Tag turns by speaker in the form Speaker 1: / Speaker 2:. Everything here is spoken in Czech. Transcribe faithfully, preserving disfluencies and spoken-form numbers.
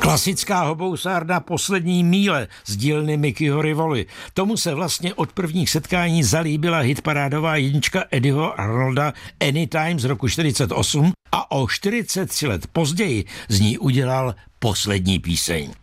Speaker 1: Klasická hobousárna Poslední míle z dílny Mickeyho Rivoli. Tomu se vlastně od prvních setkání zalíbila hitparádová jednička Eddieho Arnolda Anytime z roku čtyřicet osm a o čtyřicet tři let později z ní udělal poslední píseň.